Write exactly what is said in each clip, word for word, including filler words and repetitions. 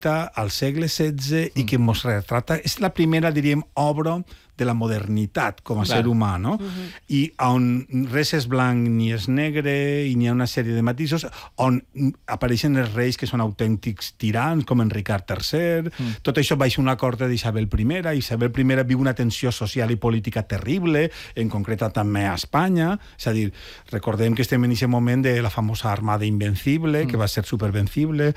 al segle setze i que ens retrata... És la primera, diríem, obra de la modernitat com a Clar. ser humà, no? Uh-huh. I on res és blanc ni és negre i n'hi ha una sèrie de matisos, on apareixen els reis que són autèntics tirans, com en Ricard tercer. Uh-huh. Tot això baix una corte d'Isabel I. Isabel I viu una tensió social i política terrible, en concret també a Espanya. És a dir, recordem que estem en aquest moment de la famosa Armada Invencible, uh-huh. que va ser supervencible.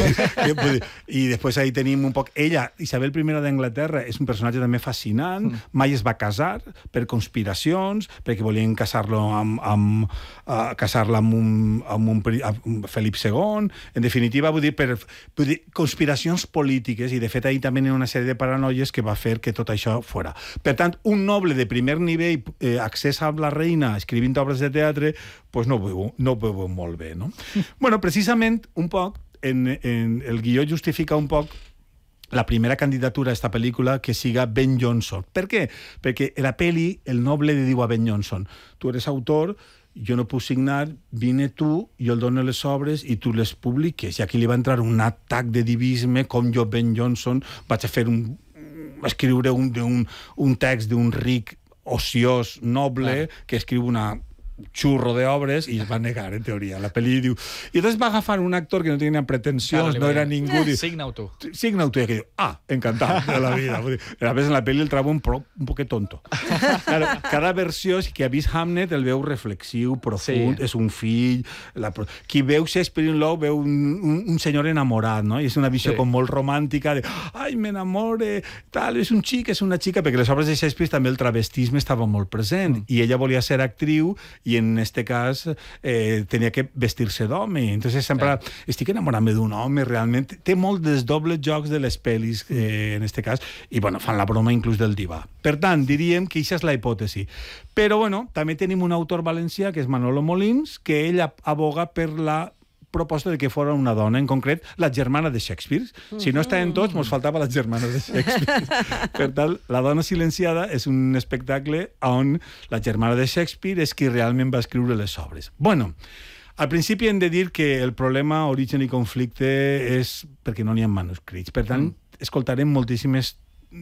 I després ahí tenim un poc... Ella, Isabel I d'Anglaterra, és un personatge també fascinant. Uh-huh. Mai es va casar per conspiracions, perquè volien casar-lo amb, amb, uh, casar-la amb, un, amb, un, amb Felip segon. En definitiva, vull dir, per vull dir, conspiracions polítiques, i de fet ahir també hi ha una sèrie de paranoies que va fer que tot això fora. Per tant, un noble de primer nivell, eh, accés a la reina escrivint obres de teatre, pues no ho veu, no ho veu molt bé, no? Bueno, precisament, un poc, en, en el guió justifica un poc la primera candidatura a esta pel·lícula que siga Ben Jonson. Per què? Perquè en la pel·li el noble li diu a Ben Jonson: tu eres autor, jo no puc signar, vine tu, jo el dono les obres i tu les publiques. I aquí li va entrar un atac de divisme, com jo, Ben Jonson, vaig a fer un... escriure un, un, un text d'un ric ociós noble ah. que escriu una... xurro d'obres, i es va negar, en teoria. La pel·li diu... I llavors va agafar un actor que no tenia pretensions, claro, no era ningú... Eh, signa-ho tu. Signa-ho tu, i que diu, ah, encantat de la vida. A més, en la pel·li el trobo un, pro, un poquet tonto. Claro, cada versió, qui ha vist Hamlet, el veu reflexiu, profund, sí. és un fill... La... Qui veu Shakespeare in Love veu un, un, un senyor enamorat, no? I és una visió sí. com molt romàntica de ai, m'enamore, tal, és un xic, és una xica, perquè les obres de Shakespeare també el travestisme estava molt present, mm. i ella volia ser actriu, i en este cas eh, tenia que vestir-se d'home. Entonces sempre sí. estic enamorant-me d'un home, realment. Té molt dels dobles jocs de les pel·lis, eh, en este cas, i bueno, fan la broma inclús del divà. Per tant, diríem que això és la hipòtesi. Però bueno, també tenim un autor valencià, que és Manolo Molins, que ell aboga per la proposta de que fora una dona, en concret, la germana de Shakespeare. Si no estaven tots, ens faltava la germana de Shakespeare. Per tant, La dona silenciada és un espectacle on la germana de Shakespeare és qui realment va escriure les obres. Bueno, al principi hem de dir que el problema, origen i conflicte és perquè no n'hi ha manuscrits. Per tant, escoltarem moltíssimes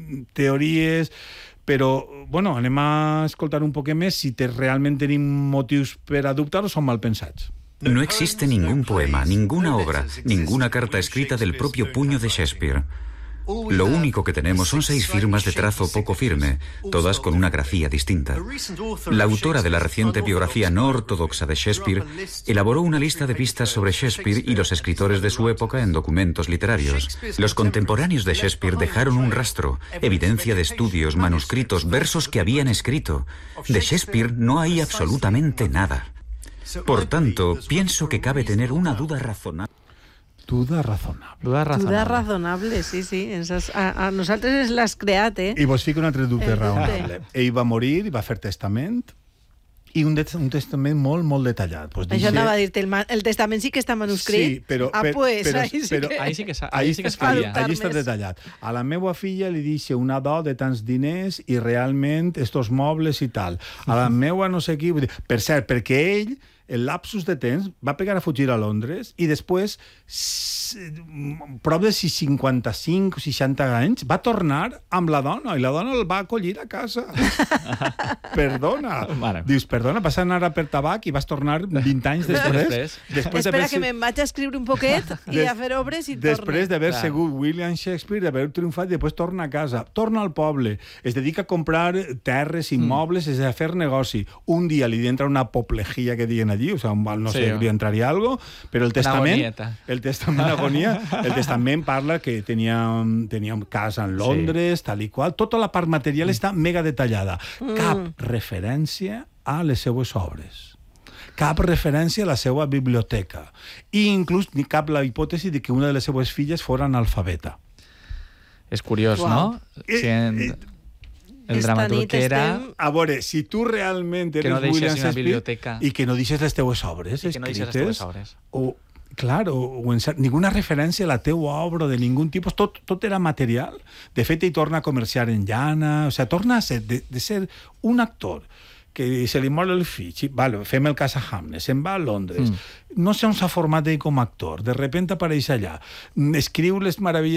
teories, però, bueno, anem a escoltar un poquet més si te, realment tenim motius per a dubtar o són mal pensats. No existe ningún poema, ninguna obra, ninguna carta escrita del propio puño de Shakespeare. Lo único que tenemos son seis firmas de trazo poco firme, todas con una grafía distinta. La autora de la reciente biografía no ortodoxa de Shakespeare elaboró una lista de pistas sobre Shakespeare y los escritores de su época en documentos literarios. Los contemporáneos de Shakespeare dejaron un rastro, evidencia de estudios, manuscritos, versos que habían escrito. De Shakespeare no hay absolutamente nada. Por tanto, pienso que cabe tener una duda razonable. Duda razonable. Duda razonable. Duda razonable, sí, sí. Esas, a, a nosaltres l'has creat, eh? I vos fico un altre dubte raonable. Ell va morir i va fer testament, i un, de, un testament molt, molt detallat. Pues Això dice... anava a dir-te, el, el testament sí que està manuscrit? Sí, però... Ah, per, pues, però, ahí sí però, que... Ahí sí que, ahí sí que escrivia. Allí està detallat. A la meva filla li deixa una do de tants diners i realment estos mobles i tal. A la meva no sé qui... Per cert, perquè ell... el lapsus de temps va pegar a fugir a Londres i després, prop de cinquanta-cinc o seixanta anys, va tornar amb la dona i la dona el va acollir a casa. Perdona. Mare. Dius, perdona, vas anar a per tabac i vas tornar vint anys després? després. després Espera que me'n vaig a escriure un poquet i a fer obres i torne. Després d'haver segut William Shakespeare, d'haver triomfat, i després torna a casa. Torna al poble. Es dedica a comprar terres, immobles, mm. és a fer negoci. Un dia li entra una apoplejia que diuen allí, o sea, no sé, sí, li entraria algo, però el testament, el testament agonia, el testament parla que tenia, tenia casa en Londres, sí. tal i qual, tota la part material mm. està mega detallada. Mm. Cap referència a les seues obres. Cap referència a la seva biblioteca. I inclús ni cap la hipòtesi de que una de les seues filles fora analfabeta. És curiós, wow. no? Si en... Eh, eh, el dramaturg era... estem... A veure, si tu realment eres no William Shakespeare biblioteca... i que no deixes les teues obres I que no deixes les teues obres. O, clar, o, o en, ninguna referència a la teua obra de ningun tipus, tot, tot era material. De fet, ell torna a comerciar en llana, o sea, torna a ser, de, de ser un actor que se li mor el fill, vale, fem el cas a Hamlet, se'n va a Londres, mm. no sé on s'ha format ell com a actor, de repente apareix allà, escriu les meravelles